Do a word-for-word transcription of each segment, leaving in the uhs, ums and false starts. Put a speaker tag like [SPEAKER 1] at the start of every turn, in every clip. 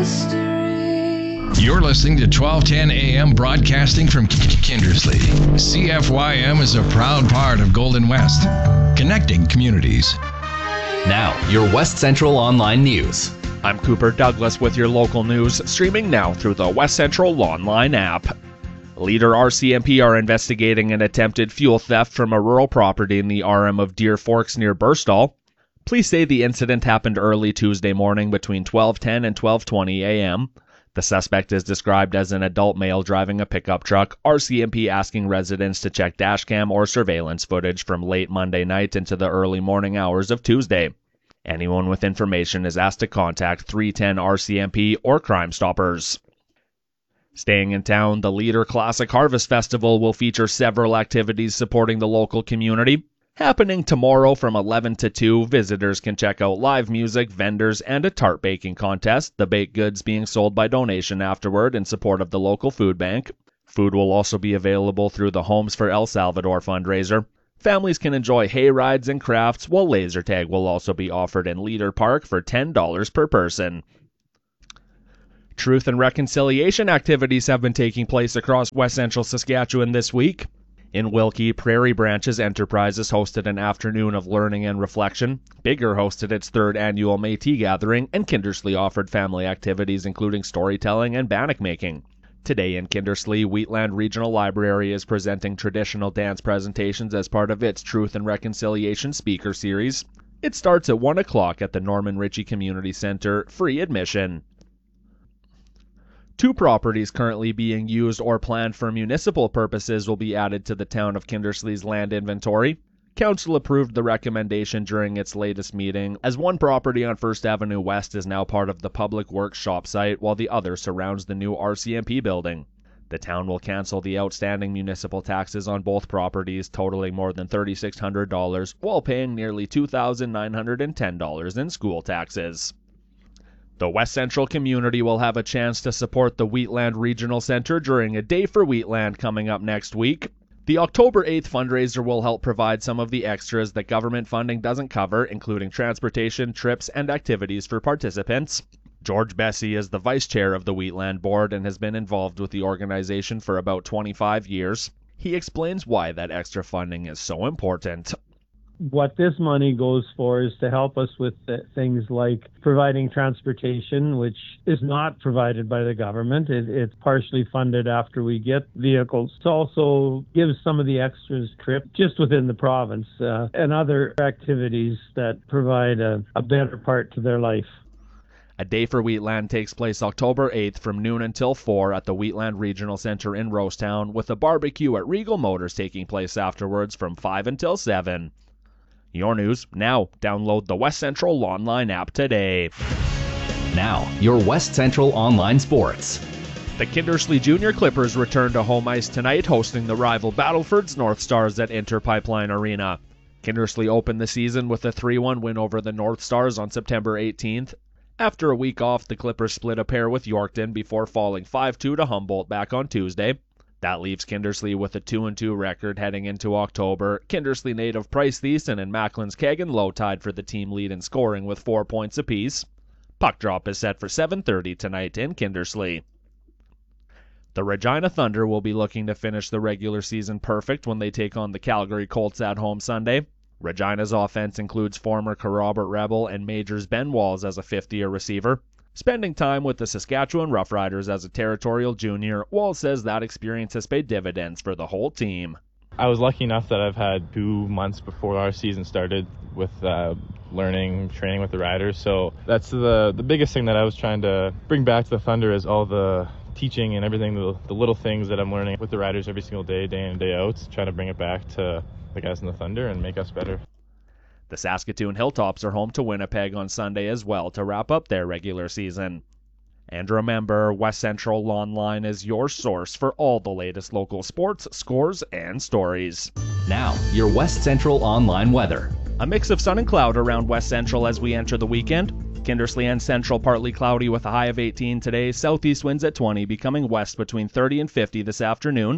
[SPEAKER 1] history.
[SPEAKER 2] You're listening to twelve ten A M broadcasting from Kindersley. C F Y M is a proud part of Golden West, connecting communities.
[SPEAKER 3] Now, your West Central Online News.
[SPEAKER 4] I'm Cooper Douglas with your local news, streaming now through the West Central Online app. Leader R C M P are investigating an attempted fuel theft from a rural property in the R M of Deer Forks near Burstall. Police say the incident happened early Tuesday morning between twelve ten and twelve twenty A M. The suspect is described as an adult male driving a pickup truck, R C M P asking residents to check dashcam or surveillance footage from late Monday night into the early morning hours of Tuesday. Anyone with information is asked to contact three ten R C M P or Crime Stoppers. Staying in town, the Leader Classic Harvest Festival will feature several activities supporting the local community. Happening tomorrow from eleven to two, visitors can check out live music, vendors, and a tart baking contest, the baked goods being sold by donation afterward in support of the local food bank. Food will also be available through the Homes for El Salvador fundraiser. Families can enjoy hay rides and crafts, while laser tag will also be offered in Leader Park for ten dollars per person. Truth and reconciliation activities have been taking place across West Central Saskatchewan this week. In Wilkie, Prairie Branches Enterprises hosted an afternoon of learning and reflection. Bigger hosted its third annual Métis gathering, and Kindersley offered family activities including storytelling and bannock making. Today in Kindersley, Wheatland Regional Library is presenting traditional dance presentations as part of its Truth and Reconciliation speaker series. It starts at one o'clock at the Norman Ritchie Community Center, free admission. Two properties currently being used or planned for municipal purposes will be added to the town of Kindersley's land inventory. Council approved the recommendation during its latest meeting, as one property on First Avenue West is now part of the Public Works shop site, while the other surrounds the new R C M P building. The town will cancel the outstanding municipal taxes on both properties, totaling more than three thousand six hundred dollars, while paying nearly two thousand nine hundred ten dollars in school taxes. The West Central community will have a chance to support the Wheatland Regional Center during a Day for Wheatland coming up next week. The October eighth fundraiser will help provide some of the extras that government funding doesn't cover, including transportation, trips, and activities for participants. George Bessie is the vice chair of the Wheatland Board and has been involved with the organization for about twenty-five years. He explains why that extra funding is so important.
[SPEAKER 5] What this money goes for is to help us with things like providing transportation, which is not provided by the government. It, it's partially funded after we get vehicles. It also gives some of the extras trip just within the province uh, and other activities that provide a, a better part to their life.
[SPEAKER 4] A Day for Wheatland takes place October eighth from noon until four at the Wheatland Regional Center in Rosetown, with a barbecue at Regal Motors taking place afterwards from five until seven. Your news now. Download the West Central Online app today.
[SPEAKER 3] Now, your West Central Online Sports.
[SPEAKER 4] The Kindersley Junior Clippers return to home ice tonight, hosting the rival Battleford's North Stars at Inter Pipeline Arena. Kindersley opened the season with a three one win over the North Stars on September eighteenth. After a week off, the Clippers split a pair with Yorkton before falling five two to Humboldt back on Tuesday. That leaves Kindersley with a two and two record heading into October. Kindersley native Price Thiessen and Macklin's Kagan Low tied for the team lead in scoring with four points apiece. Puck drop is set for seven thirty tonight in Kindersley. The Regina Thunder will be looking to finish the regular season perfect when they take on the Calgary Colts at home Sunday. Regina's offense includes former Kerrobert Rebel and Majors Ben Walls as a fifth-year receiver. Spending time with the Saskatchewan Roughriders as a territorial junior, Walls says that experience has paid dividends for the whole team.
[SPEAKER 6] I was lucky enough that I've had two months before our season started with uh, learning, training with the Riders. So that's the the biggest thing that I was trying to bring back to the Thunder is all the teaching and everything, the, the little things that I'm learning with the Riders every single day, day in and day out, trying to bring it back to the guys in the Thunder and make us better.
[SPEAKER 4] The Saskatoon Hilltops are home to Winnipeg on Sunday as well to wrap up their regular season. And remember, West Central Online is your source for all the latest local sports, scores, and stories.
[SPEAKER 3] Now, your West Central Online weather.
[SPEAKER 4] A mix of sun and cloud around West Central as we enter the weekend. Kindersley and Central partly cloudy with a high of eighteen today. Southeast winds at twenty, becoming west between thirty and fifty this afternoon.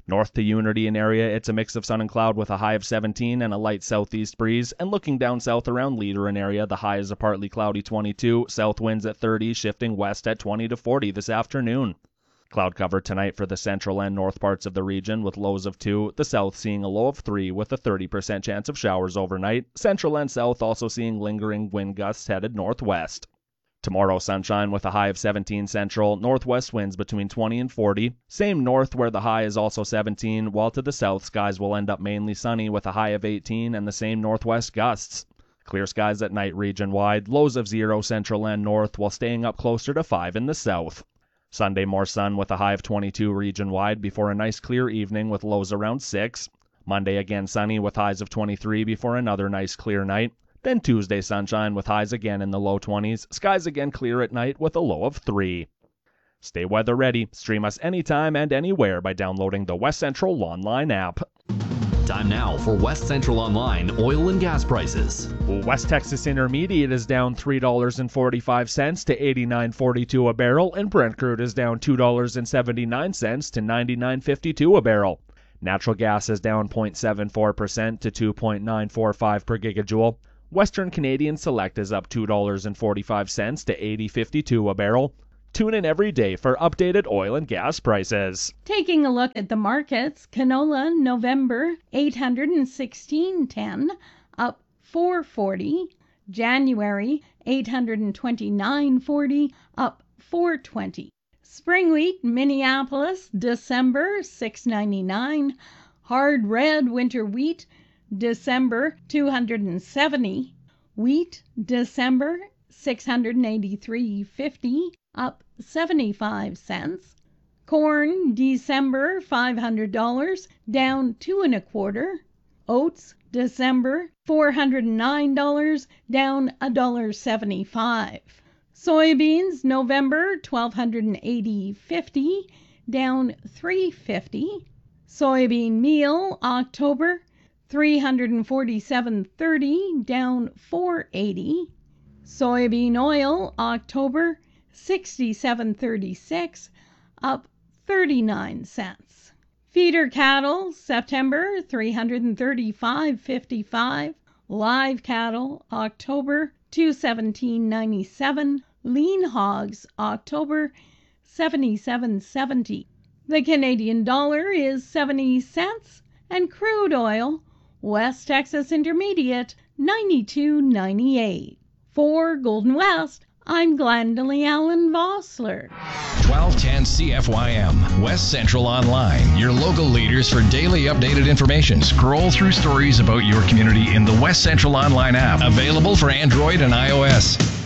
[SPEAKER 4] North to Unity and area, it's a mix of sun and cloud with a high of seventeen and a light southeast breeze. And looking down south around Leader and area, the high is a partly cloudy twenty-two, south winds at thirty, shifting west at twenty to forty this afternoon. Cloud cover tonight for the central and north parts of the region with lows of two, the south seeing a low of three with a thirty percent chance of showers overnight. Central and south also seeing lingering wind gusts headed northwest. Tomorrow, sunshine with a high of seventeen central, northwest winds between twenty and forty. Same north where the high is also seventeen, while to the south, skies will end up mainly sunny with a high of eighteen and the same northwest gusts. Clear skies at night region-wide, lows of zero central and north, while staying up closer to five in the south. Sunday, more sun with a high of twenty-two region-wide before a nice clear evening with lows around six. Monday, again sunny with highs of twenty-three before another nice clear night. Then Tuesday, sunshine with highs again in the low twenties, skies again clear at night with a low of three. Stay weather ready. Stream us anytime and anywhere by downloading the West Central Online app.
[SPEAKER 3] Time now for West Central Online oil and gas prices.
[SPEAKER 4] West Texas Intermediate is down three dollars and forty-five cents to eighty-nine forty-two a barrel, and Brent crude is down two dollars and seventy-nine cents to ninety-nine fifty-two a barrel. Natural gas is down zero point seven four percent to two point nine four five per gigajoule. Western Canadian Select is up two dollars and forty-five cents to eighty fifty-two a barrel. Tune in every day for updated oil and gas prices.
[SPEAKER 1] Taking a look at the markets, canola November eight hundred sixteen ten up four forty. January eight hundred twenty-nine forty up four twenty. Spring wheat Minneapolis December six ninety-nine. Hard red winter wheat December two hundred seventy. Wheat December six hundred eighty-three fifty up seventy-five cents. Corn December five hundred dollars down two and a quarter. Oats December four hundred nine dollars down a dollar seventy-five. Soybeans November twelve eighty fifty down three fifty. Soybean meal October three hundred forty-seven thirty down four eighty. Soybean oil October sixty-seven thirty-six up thirty-nine cents. Feeder cattle September three hundred thirty-five fifty-five. Live cattle October two seventeen ninety-seven. Lean hogs October seventy-seven seventy. The Canadian dollar is seventy cents, and crude oil West Texas Intermediate ninety-two ninety-eight. For Golden West, I'm Glendalee Allen Vossler.
[SPEAKER 2] twelve ten C F Y M, West Central Online, your local leaders for daily updated information. Scroll through stories about your community in the West Central Online app, available for Android and iOS.